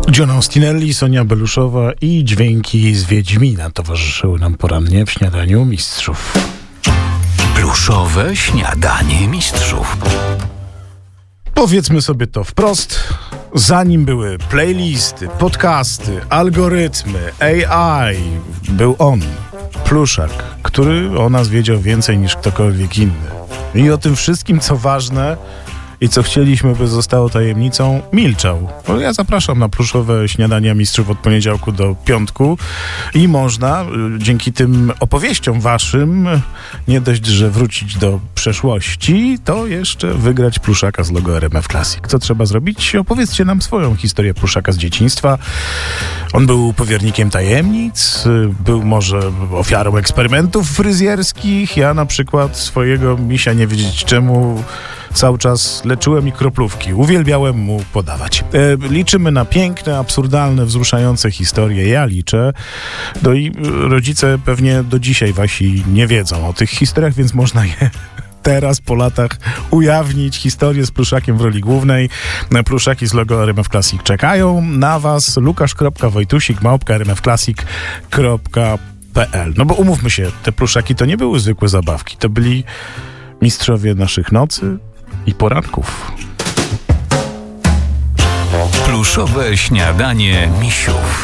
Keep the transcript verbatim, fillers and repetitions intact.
John Austinelli, Sonia Beluszowa i dźwięki z Wiedźmina towarzyszyły nam porannie w Śniadaniu Mistrzów. Pluszowe śniadanie mistrzów. Powiedzmy sobie to wprost. Zanim były playlisty, podcasty, algorytmy, A I, był on, Pluszak, który o nas wiedział więcej niż ktokolwiek inny. I o tym wszystkim, co ważne i co chcieliśmy, by zostało tajemnicą, milczał. Bo ja zapraszam na pluszowe śniadania mistrzów od poniedziałku do piątku i można dzięki tym opowieściom waszym nie dość, że wrócić do przeszłości, to jeszcze wygrać pluszaka z logo R M F Classic. Co trzeba zrobić? Opowiedzcie nam swoją historię pluszaka z dzieciństwa. On był powiernikiem tajemnic, był może ofiarą eksperymentów fryzjerskich. Ja na przykład swojego misia, nie wiedzieć czemu, cały czas leczyłem i kroplówki. Uwielbiałem mu podawać. E, liczymy na piękne, absurdalne, wzruszające historie. Ja liczę. No i rodzice pewnie do dzisiaj wasi nie wiedzą o tych historiach, więc można je teraz po latach ujawnić. Historię z Pluszakiem w roli głównej. Pluszaki z logo R M F Classic czekają na was. Łukasz.Wojtusik małpka r m f classic kropka p l. No bo umówmy się, te pluszaki to nie były zwykłe zabawki. To byli mistrzowie naszych nocy i poranków. Pluszowe śniadanie misiów.